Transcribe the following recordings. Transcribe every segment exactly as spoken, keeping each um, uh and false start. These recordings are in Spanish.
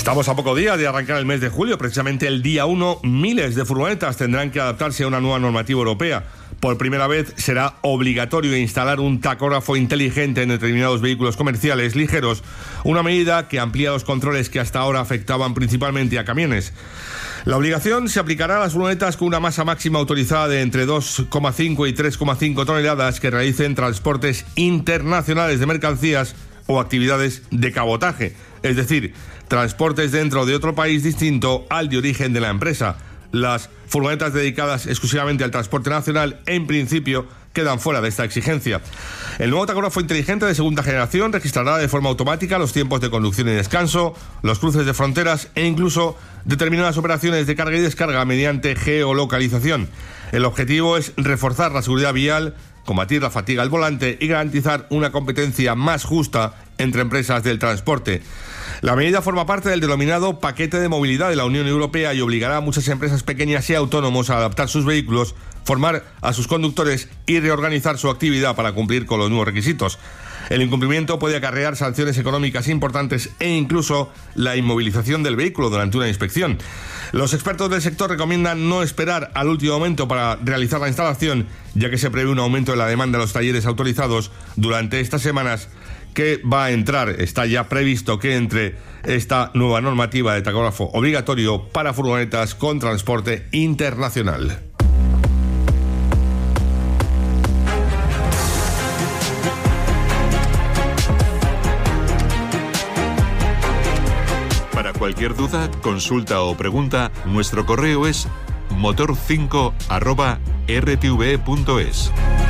Estamos a poco día de arrancar el mes de julio. Precisamente el día uno, miles de furgonetas tendrán que adaptarse a una nueva normativa europea. Por primera vez será obligatorio instalar un tacógrafo inteligente en determinados vehículos comerciales ligeros, una medida que amplía los controles que hasta ahora afectaban principalmente a camiones. La obligación se aplicará a las furgonetas con una masa máxima autorizada de entre dos coma cinco y tres coma cinco toneladas que realicen transportes internacionales de mercancías o actividades de cabotaje, es decir, transportes dentro de otro país distinto al de origen de la empresa. Las furgonetas dedicadas exclusivamente al transporte nacional, en principio, quedan fuera de esta exigencia. El nuevo tacógrafo inteligente de segunda generación registrará de forma automática los tiempos de conducción y descanso, los cruces de fronteras e incluso determinadas operaciones de carga y descarga mediante geolocalización. El objetivo es reforzar la seguridad vial, combatir la fatiga al volante y garantizar una competencia más justa entre empresas del transporte. La medida forma parte del denominado paquete de movilidad de la Unión Europea y obligará a muchas empresas pequeñas y autónomos a adaptar sus vehículos, formar a sus conductores y reorganizar su actividad para cumplir con los nuevos requisitos. El incumplimiento puede acarrear sanciones económicas importantes e incluso la inmovilización del vehículo durante una inspección. Los expertos del sector recomiendan no esperar al último momento para realizar la instalación, ya que se prevé un aumento de la demanda de los talleres autorizados durante estas semanas que va a entrar. Está ya previsto que entre esta nueva normativa de tacógrafo obligatorio para furgonetas con transporte internacional. Para cualquier duda, consulta o pregunta, nuestro correo es motor cinco arroba r t v punto es.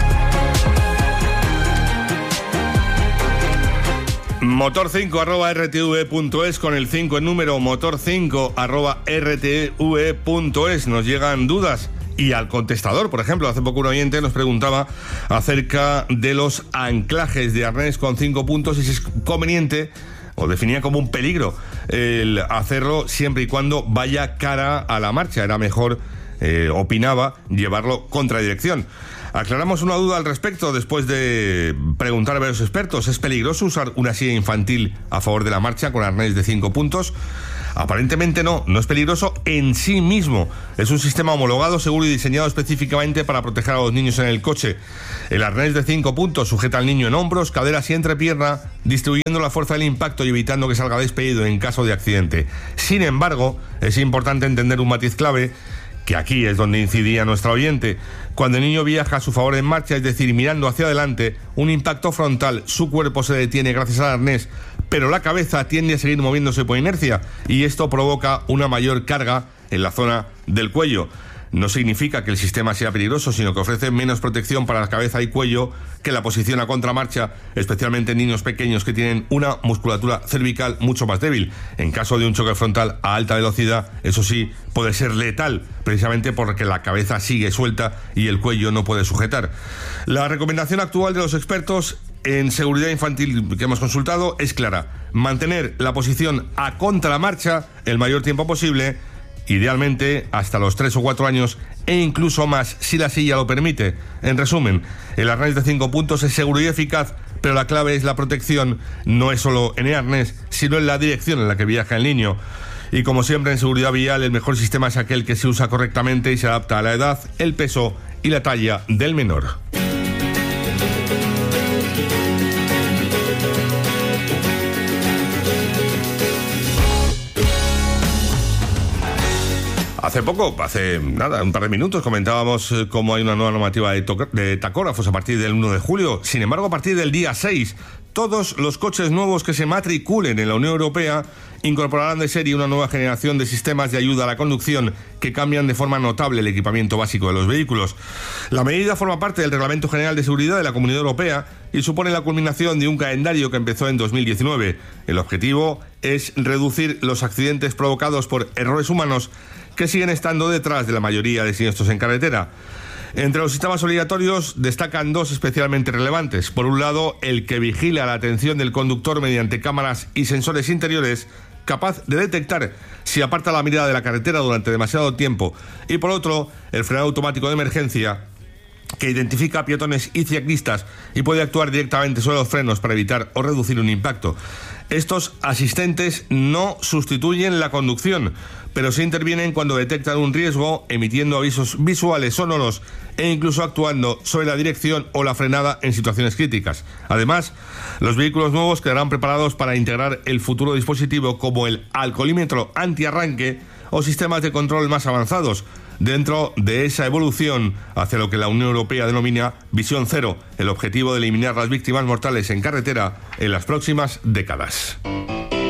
motor cinco arroba r t v punto es, con el cinco en número, motor cinco arroba r t v punto es. Nos llegan dudas y al contestador, por ejemplo, hace poco un oyente nos preguntaba acerca de los anclajes de arnés con cinco puntos y si es conveniente o definía como un peligro el hacerlo siempre y cuando vaya cara a la marcha. Era mejor, eh, opinaba, llevarlo contradirección. Aclaramos una duda al respecto después de preguntar a varios expertos. ¿Es peligroso usar una silla infantil a favor de la marcha con arnés de cinco puntos? Aparentemente no, no es peligroso en sí mismo. Es un sistema homologado, seguro y diseñado específicamente para proteger a los niños en el coche. El arnés de cinco puntos sujeta al niño en hombros, caderas y entrepierna, distribuyendo la fuerza del impacto y evitando que salga despedido en caso de accidente. Sin embargo, es importante entender un matiz clave, que aquí es donde incidía nuestra oyente. Cuando el niño viaja a su favor en marcha, es decir, mirando hacia adelante, un impacto frontal, su cuerpo se detiene gracias al arnés, pero la cabeza tiende a seguir moviéndose por inercia y esto provoca una mayor carga en la zona del cuello. No significa que el sistema sea peligroso, sino que ofrece menos protección para la cabeza y cuello que la posición a contramarcha, especialmente en niños pequeños que tienen una musculatura cervical mucho más débil. En caso de un choque frontal a alta velocidad, eso sí, puede ser letal, precisamente porque la cabeza sigue suelta y el cuello no puede sujetar. La recomendación actual de los expertos en seguridad infantil que hemos consultado es clara: mantener la posición a contramarcha el mayor tiempo posible, idealmente hasta los tres o cuatro años e incluso más si la silla lo permite. En resumen, el arnés de cinco puntos es seguro y eficaz, pero la clave es la protección, no es solo en el arnés, sino en la dirección en la que viaja el niño. Y como siempre en seguridad vial, el mejor sistema es aquel que se usa correctamente y se adapta a la edad, el peso y la talla del menor. Hace poco, hace nada, un par de minutos, comentábamos cómo hay una nueva normativa de, de tacógrafos a partir del uno de julio. Sin embargo, a partir del día seis, todos los coches nuevos que se matriculen en la Unión Europea incorporarán de serie una nueva generación de sistemas de ayuda a la conducción que cambian de forma notable el equipamiento básico de los vehículos. La medida forma parte del Reglamento General de Seguridad de la Comunidad Europea y supone la culminación de un calendario que empezó en dos mil diecinueve. El objetivo es reducir los accidentes provocados por errores humanos que siguen estando detrás de la mayoría de siniestros en carretera. Entre los sistemas obligatorios destacan dos especialmente relevantes. Por un lado, el que vigila la atención del conductor mediante cámaras y sensores interiores capaz de detectar si aparta la mirada de la carretera durante demasiado tiempo. Y por otro, el frenado automático de emergencia, que identifica a peatones y ciclistas y puede actuar directamente sobre los frenos para evitar o reducir un impacto. Estos asistentes no sustituyen la conducción, pero sí intervienen cuando detectan un riesgo, emitiendo avisos visuales sonoros e incluso actuando sobre la dirección o la frenada en situaciones críticas. Además, los vehículos nuevos quedarán preparados para integrar el futuro dispositivo como el alcoholímetro antiarranque o sistemas de control más avanzados, dentro de esa evolución hacia lo que la Unión Europea denomina Visión Cero, el objetivo de eliminar las víctimas mortales en carretera en las próximas décadas.